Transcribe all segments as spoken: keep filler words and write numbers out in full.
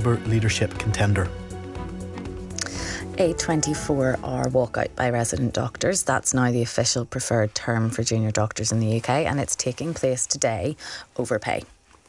Labour leadership contender. A twenty-four hour walkout by resident doctors. That's now the official preferred term for junior doctors in the U K, and it's taking place today over pay.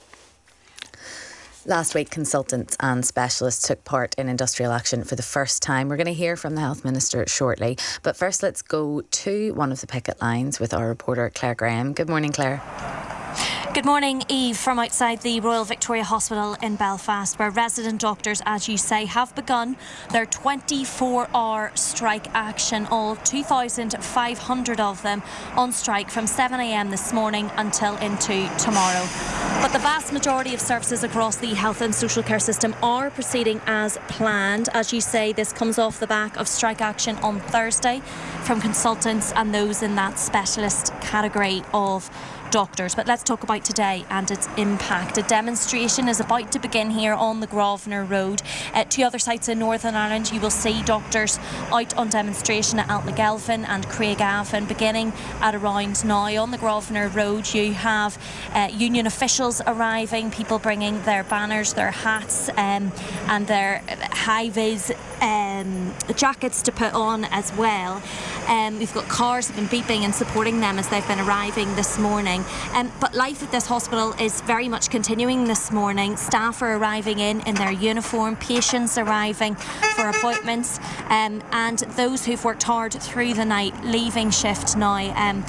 Last week, consultants and specialists took part in industrial action for the first time. We're going to hear from the Health Minister shortly. But first, let's go to one of the picket lines with our reporter, Claire Graham. Good morning, Claire. Good morning, Eve, from outside the Royal Victoria Hospital in Belfast, where resident doctors, as you say, have begun their twenty-four hour strike action, all two thousand five hundred of them on strike from seven a m this morning until into tomorrow. But the vast majority of services across the health and social care system are proceeding as planned. As you say, this comes off the back of strike action on Thursday from consultants and those in that specialist category of doctors. But let's talk about today and its impact. A demonstration is about to begin here on the Grosvenor Road. At two other sites in Northern Ireland, you will see doctors out on demonstration at Altnagelvin and Craigavon, beginning at around now. On the Grosvenor Road, you have uh, union officials arriving, people bringing their banners, their hats um, and their high-vis um, jackets to put on as well. Um, we've got cars that have been beeping and supporting them as they've been arriving this morning. Um, but life at this hospital is very much continuing this morning. Staff are arriving in in their uniform, patients arriving for appointments, um, and those who've worked hard through the night leaving shift now um,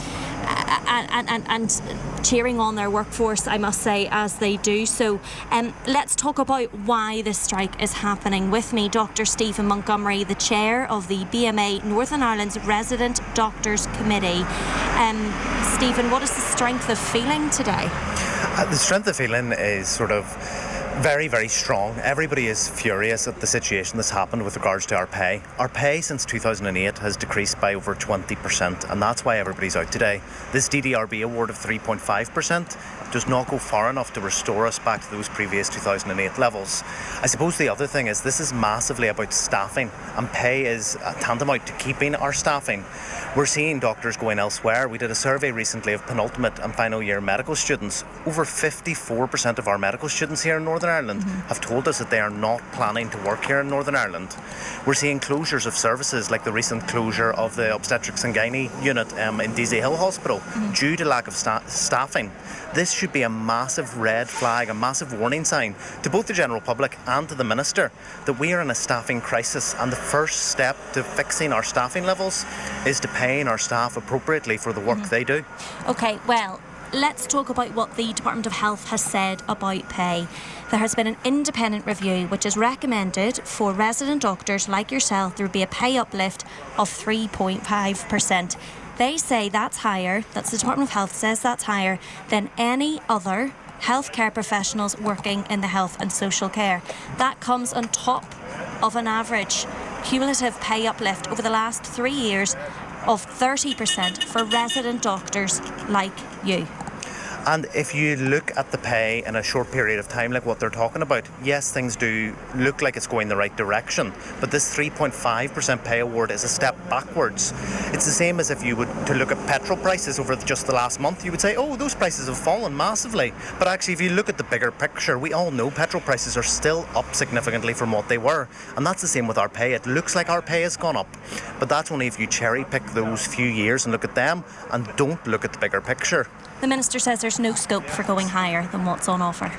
and, and, and cheering on their workforce, I must say, as they do so. Um, let's talk about why this strike is happening. With me, Doctor Stephen Montgomery, the chair of the B M A Northern Ireland's Resident Doctors Committee. Um, Stephen, what is the strength of feeling today? Uh, the strength of feeling is sort of very, very strong. Everybody is furious at the situation that's happened with regards to our pay. Our pay since two thousand eight has decreased by over twenty percent, and that's why everybody's out today. This D D R B award of three point five percent does not go far enough to restore us back to those previous two thousand eight levels. I suppose the other thing is this is massively about staffing, and pay is tantamount to keeping our staffing. We're seeing doctors going elsewhere. We did a survey recently of penultimate and final year medical students. Over fifty-four percent of our medical students here in Northern Ireland mm-hmm. have told us that they are not planning to work here in Northern Ireland. We're seeing closures of services, like the recent closure of the obstetrics and gynae unit um, in Deasy Hill Hospital mm-hmm. due to lack of sta- staffing. This should be a massive red flag, a massive warning sign to both the general public and to the Minister that we are in a staffing crisis, and the first step to fixing our staffing levels is to paying our staff appropriately for the work mm-hmm. they do. OK, well, let's talk about what the Department of Health has said about pay. There has been an independent review which has recommended for resident doctors like yourself there would be a pay uplift of three point five percent. They say that's higher, that's the Department of Health says that's higher than any other healthcare professionals working in the health and social care. That comes on top of an average cumulative pay uplift over the last three years of thirty percent for resident doctors like you. And if you look at the pay in a short period of time, like what they're talking about, yes, things do look like it's going the right direction, but this three point five percent pay award is a step backwards. It's the same as if you would to look at petrol prices over just the last month. You would say, oh, those prices have fallen massively. But actually, if you look at the bigger picture, we all know petrol prices are still up significantly from what they were. And that's the same with our pay. It looks like our pay has gone up, but that's only if you cherry pick those few years and look at them and don't look at the bigger picture. The Minister says there's no scope for going higher than what's on offer.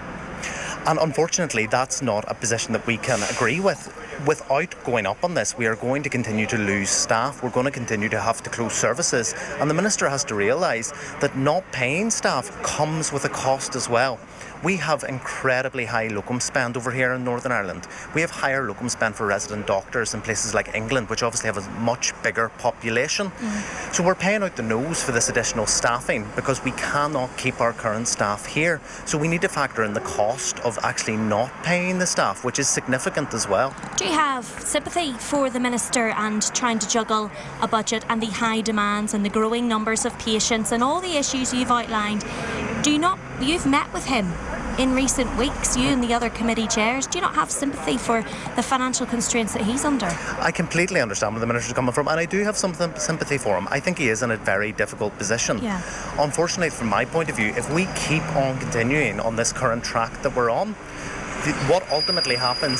And unfortunately, that's not a position that we can agree with. Without going up on this, we are going to continue to lose staff. We're going to continue to have to close services. And the Minister has to realise that not paying staff comes with a cost as well. We have incredibly high locum spend over here in Northern Ireland. We have higher locum spend for resident doctors in places like England, which obviously have a much bigger population. Mm. So we're paying out the nose for this additional staffing because we cannot keep our current staff here. So we need to factor in the cost of actually not paying the staff, which is significant as well. Do you have sympathy for the Minister and trying to juggle a budget and the high demands and the growing numbers of patients and all the issues you've outlined? Do you not, you've met with him in recent weeks, you and the other committee chairs. Do you not have sympathy for the financial constraints that he's under? I completely understand where the Minister's coming from, and I do have some sympathy for him. I think he is in a very difficult position. Yeah. Unfortunately, from my point of view, if we keep on continuing on this current track that we're on, what ultimately happens